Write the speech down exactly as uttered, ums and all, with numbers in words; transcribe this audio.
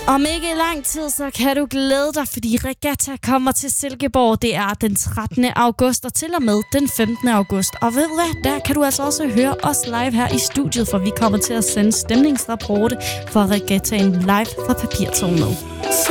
Om ikke lang tid, så kan du glæde dig, fordi Regatta kommer til Silkeborg. Det er den trettende august og til og med den femtende august. Og ved du hvad, der kan du altså også høre os live her i studiet, for vi kommer til at sende stemningsrapporte for Regattaen live fra Papirtårnet.